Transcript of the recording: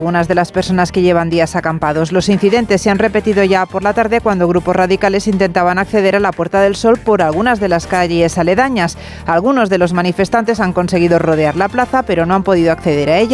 algunas de las personas que llevan días acampados. Los incidentes se han repetido ya por la tarde cuando grupos radicales intentaban acceder a la Puerta del Sol por algunas de las calles aledañas. Algunos de los manifestantes han conseguido rodear la plaza, pero no han podido acceder a ella.